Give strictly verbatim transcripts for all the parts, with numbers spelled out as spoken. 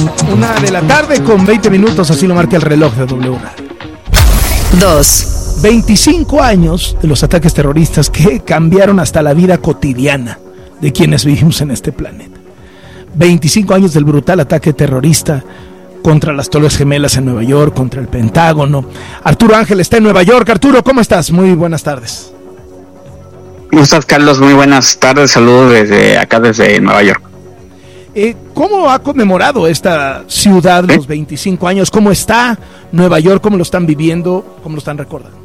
Una de la tarde con veinte minutos, así lo marca el reloj de W Radio. Dos. veinticinco años de los ataques terroristas que cambiaron hasta la vida cotidiana de quienes vivimos en este planeta. veinticinco años del brutal ataque terrorista contra las Torres Gemelas en Nueva York, contra el Pentágono. Arturo Ángel está en Nueva York. Arturo, ¿cómo estás? Muy buenas tardes. ¿Cómo estás, Carlos? Muy buenas tardes. Saludos desde acá, desde Nueva York. Eh, ¿Cómo ha conmemorado esta ciudad los ¿Eh? veinticinco años? ¿Cómo está Nueva York? ¿Cómo lo están viviendo? ¿Cómo lo están recordando?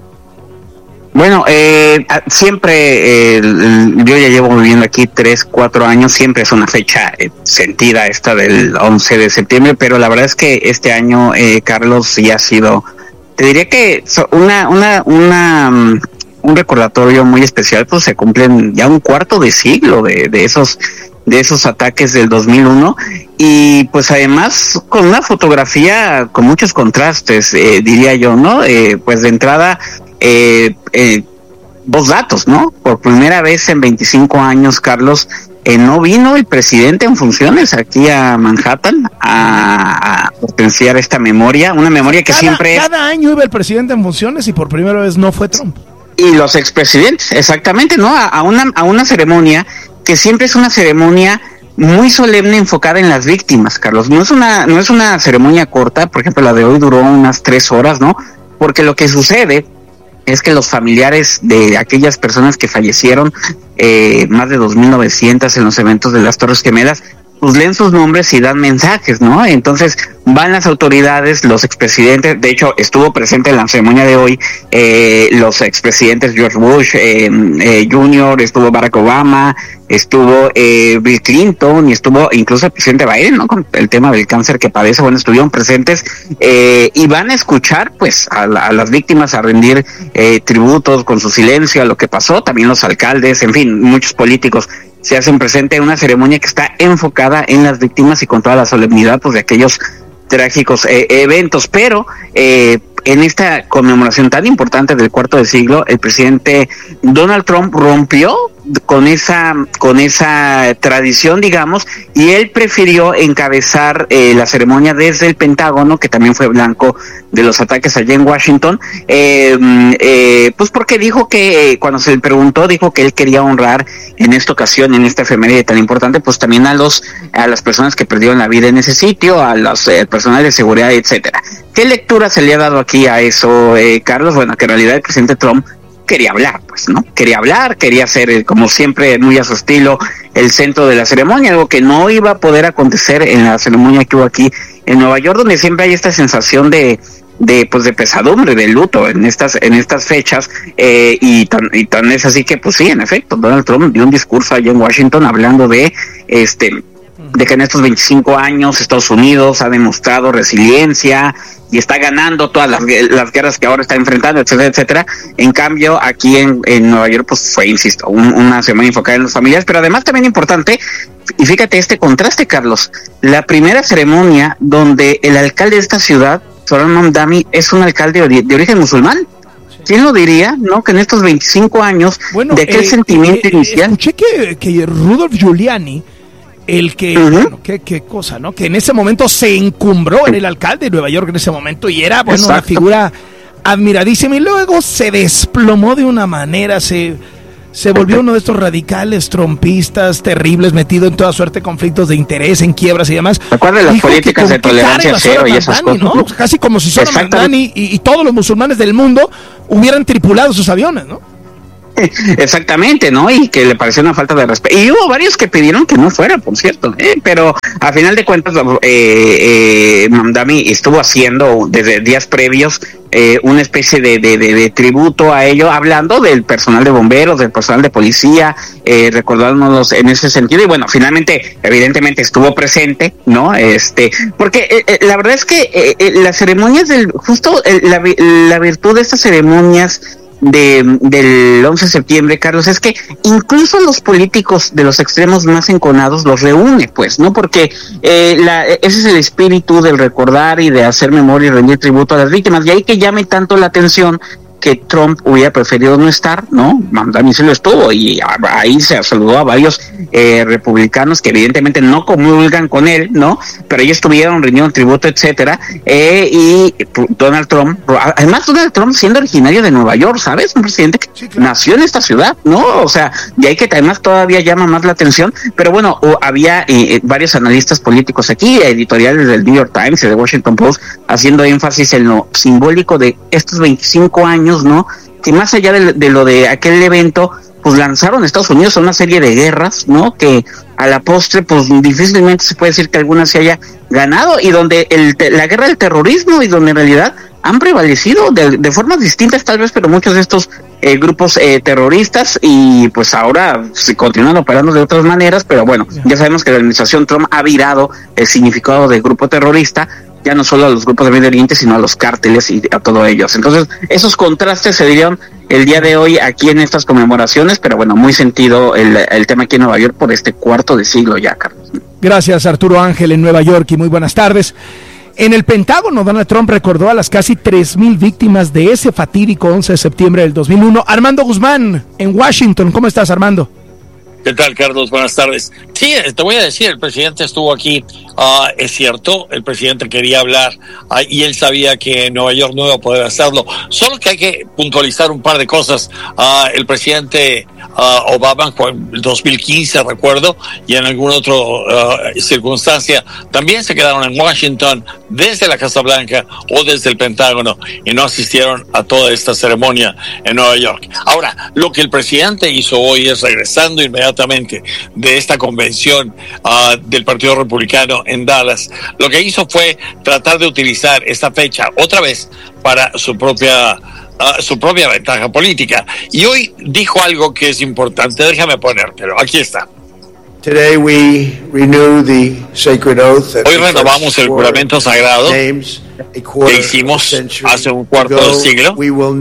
Bueno, eh, siempre, eh, yo ya llevo viviendo aquí tres, cuatro años, siempre es una fecha eh, sentida esta del once de septiembre, pero la verdad es que este año, eh, Carlos, sí ha sido, te diría que una, una, una, um, un recordatorio muy especial, pues se cumplen ya un cuarto de siglo de, de esos de esos ataques del dos mil uno, y pues además con una fotografía con muchos contrastes, eh, diría yo, ¿no? Eh, pues de entrada, eh, eh, dos datos, ¿no? Por primera vez en veinticinco años, Carlos, eh, no vino el presidente en funciones aquí a Manhattan a, a potenciar esta memoria, una memoria que cada, siempre... Cada año iba el presidente en funciones y por primera vez no fue Trump. Y los expresidentes, exactamente, ¿no? A, a una a una ceremonia que siempre es una ceremonia muy solemne, enfocada en las víctimas, Carlos. No es una no es una ceremonia corta, por ejemplo, la de hoy duró unas tres horas, ¿no? Porque lo que sucede es que los familiares de aquellas personas que fallecieron, eh, más de dos mil novecientas en los eventos de las Torres Gemelas, pues leen sus nombres y dan mensajes, ¿no? Entonces van las autoridades, los expresidentes, de hecho estuvo presente en la ceremonia de hoy, eh, los expresidentes George Bush eh, eh, Junior, estuvo Barack Obama, estuvo eh, Bill Clinton y estuvo incluso el presidente Biden, ¿no? Con el tema del cáncer que padece, bueno, estuvieron presentes eh, y van a escuchar, pues, a, la, a las víctimas, a rendir eh, tributos con su silencio a lo que pasó, también los alcaldes, en fin, muchos políticos se hacen presente en una ceremonia que está enfocada en las víctimas y con toda la solemnidad, pues, de aquellos trágicos eh, eventos, pero eh, en esta conmemoración tan importante del cuarto de siglo, el presidente Donald Trump rompió con esa con esa tradición, digamos, y él prefirió encabezar eh, la ceremonia desde el Pentágono, que también fue blanco de los ataques allá en Washington, eh, eh, pues porque dijo que, eh, cuando se le preguntó, dijo que él quería honrar en esta ocasión, en esta efeméride tan importante, pues también a los a las personas que perdieron la vida en ese sitio, a los eh, personal de seguridad, etcétera. ¿Qué lectura se le ha dado aquí a eso, eh, Carlos? Bueno, que en realidad el presidente Trump quería hablar, pues, ¿no? Quería hablar, quería ser, como siempre, muy a su estilo, el centro de la ceremonia, algo que no iba a poder acontecer en la ceremonia que hubo aquí en Nueva York, donde siempre hay esta sensación de, de pues, de pesadumbre, de luto en estas, en estas fechas, eh, y tan, y tan es así que, pues sí, en efecto, Donald Trump dio un discurso allá en Washington hablando de, este, de que en estos veinticinco años Estados Unidos ha demostrado resiliencia y está ganando todas las, las guerras que ahora está enfrentando, etcétera, etcétera. En cambio, aquí en, en Nueva York, pues fue, insisto, un, una semana enfocada en las familias, pero además también importante, y fíjate este contraste, Carlos, la primera ceremonia donde el alcalde de esta ciudad, Zoran Mamdani, es un alcalde de, de origen musulmán. ¿Quién lo diría, no? Que en estos veinticinco años, bueno, de aquel eh, sentimiento eh, inicial... Escuché que, que Rudolph Giuliani, el que, uh-huh. bueno, qué, qué cosa, ¿no? Que en ese momento se encumbró, era el alcalde de Nueva York en ese momento y era, bueno, Exacto. una figura admiradísima, y luego se desplomó de una manera, se, se volvió uno de estos radicales trompistas terribles, metido en toda suerte de conflictos de interés, en quiebras y demás. Recuerden las políticas de tolerancia cero y esas cosas, ¿no? Casi como si Zoran Mamdani y, y todos los musulmanes del mundo hubieran tripulado sus aviones, ¿no? Exactamente, ¿no? Y que le pareció una falta de respeto. Y hubo varios que pidieron que no fuera, por cierto, ¿eh? Pero a final de cuentas, eh, eh, Mamdani estuvo haciendo desde días previos eh, una especie de, de, de, de tributo a ello, hablando del personal de bomberos, del personal de policía, eh, recordándonos en ese sentido. Y bueno, finalmente, evidentemente estuvo presente, ¿no? Este, porque eh, eh, la verdad es que eh, eh, las ceremonias del, justo eh, la, la virtud de estas ceremonias de del once de septiembre, Carlos, es que incluso los políticos de los extremos más enconados los reúne, pues, ¿no? Porque eh, la, ese es el espíritu del recordar y de hacer memoria y rendir tributo a las víctimas, y ahí que llame tanto la atención que Trump hubiera preferido no estar, ¿no? También se lo estuvo y ahí se saludó a varios eh, republicanos que evidentemente no comulgan con él, ¿no? Pero ellos estuvieron, rindieron tributo, etcétera, eh, y Donald Trump, además Donald Trump siendo originario de Nueva York, ¿sabes? Un presidente que sí, claro, nació en esta ciudad, ¿no? O sea, de ahí que además todavía llama más la atención, pero bueno, había eh, varios analistas políticos aquí, editoriales del New York Times y del Washington Post, haciendo énfasis en lo simbólico de estos veinticinco años, ¿no? Que más allá de, de lo de aquel evento, pues lanzaron a Estados Unidos a una serie de guerras, ¿no? Que a la postre, pues difícilmente se puede decir que alguna se haya ganado, y donde el, la guerra del terrorismo y donde en realidad han prevalecido de, de formas distintas tal vez, pero muchos de estos eh, grupos eh, terroristas, y pues ahora se continúan operando de otras maneras, pero bueno, ya sabemos que la administración Trump ha virado el significado de grupo terrorista, ya no solo a los grupos de Medio Oriente, sino a los cárteles y a todos ellos. Entonces, esos contrastes se dieron el día de hoy aquí en estas conmemoraciones, pero bueno, muy sentido el, el tema aquí en Nueva York por este cuarto de siglo ya, Carlos. Gracias, Arturo Ángel, en Nueva York, y muy buenas tardes. En el Pentágono, Donald Trump recordó a las casi tres mil víctimas de ese fatídico once de septiembre del dos mil uno. Armando Guzmán, en Washington. ¿Cómo estás, Armando? ¿Qué tal, Carlos? Buenas tardes. Sí, te voy a decir, el presidente estuvo aquí, uh, es cierto, el presidente quería hablar uh, y él sabía que en Nueva York no iba a poder hacerlo, solo que hay que puntualizar un par de cosas. Uh, el presidente uh, Obama, en el dos mil quince, recuerdo, y en alguna otra uh, circunstancia, también se quedaron en Washington desde la Casa Blanca o desde el Pentágono y no asistieron a toda esta ceremonia en Nueva York. Ahora, lo que el presidente hizo hoy es, regresando inmediatamente de esta convención uh, del Partido Republicano en Dallas, lo que hizo fue tratar de utilizar esta fecha otra vez para su propia uh, su propia ventaja política, y hoy dijo algo que es importante. Déjame ponértelo, aquí está. Today we renew the sacred oath that hoy renovamos el juramento sagrado que hicimos hace un cuarto de siglo,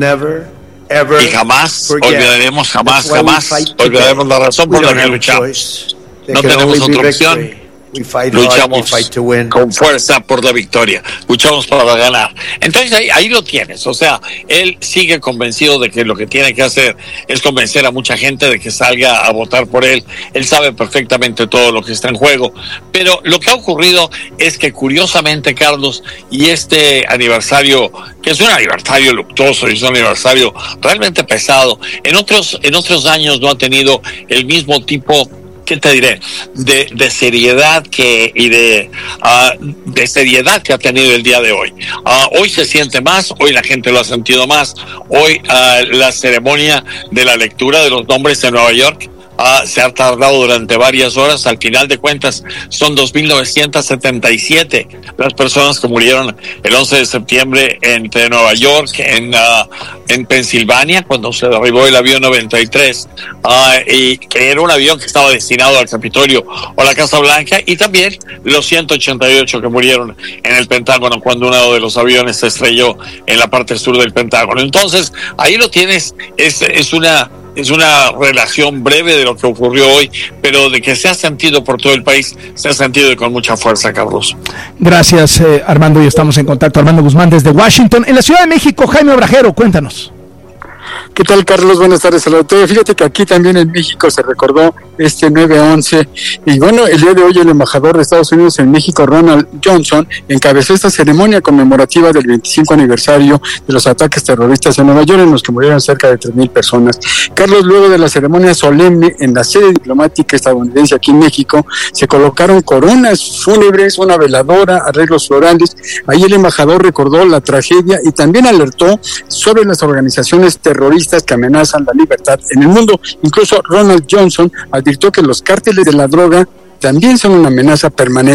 y jamás olvidaremos, jamás, jamás olvidaremos la razón por la que luchamos. No tenemos otra opción. Luchamos con fuerza por la victoria, luchamos para ganar. Entonces ahí, ahí lo tienes, o sea, él sigue convencido de que lo que tiene que hacer es convencer a mucha gente de que salga a votar por él. Él sabe perfectamente todo lo que está en juego, pero lo que ha ocurrido es que, curiosamente, Carlos, y este aniversario, que es un aniversario luctuoso y es un aniversario realmente pesado, en otros, en otros años no ha tenido el mismo tipo, ¿qué te diré?, de, de seriedad que y de, uh, de seriedad que ha tenido el día de hoy. Uh, hoy se siente más, hoy la gente lo ha sentido más. Hoy uh, la ceremonia de la lectura de los nombres en Nueva York Uh, se ha tardado durante varias horas. Al final de cuentas son dos mil novecientas setenta y siete las personas que murieron el once de septiembre entre Nueva York, en, uh, en Pensilvania, cuando se derribó el avión noventa y tres, uh, y que era un avión que estaba destinado al Capitolio o a la Casa Blanca, y también los ciento ochenta y ocho que murieron en el Pentágono cuando uno de los aviones se estrelló en la parte sur del Pentágono. Entonces ahí lo tienes, es, es una Es una relación breve de lo que ocurrió hoy, pero de que se ha sentido por todo el país, se ha sentido con mucha fuerza, Carlos. Gracias, eh, Armando, y estamos en contacto. Armando Guzmán desde Washington. En la Ciudad de México, Jaime Obrajero, cuéntanos. ¿Qué tal, Carlos? Buenas tardes a la auditoría. Fíjate que aquí también en México se recordó este nueve once, y bueno, el día de hoy el embajador de Estados Unidos en México, Ronald Johnson, encabezó esta ceremonia conmemorativa del veinticinco aniversario de los ataques terroristas en Nueva York, en los que murieron cerca de tres mil personas. Carlos, luego de la ceremonia solemne en la sede diplomática estadounidense aquí en México, se colocaron coronas fúnebres, una veladora, arreglos florales. Ahí el embajador recordó la tragedia y también alertó sobre las organizaciones terroristas que amenazan la libertad en el mundo. Incluso Ronald Johnson advirtió que los cárteles de la droga también son una amenaza permanente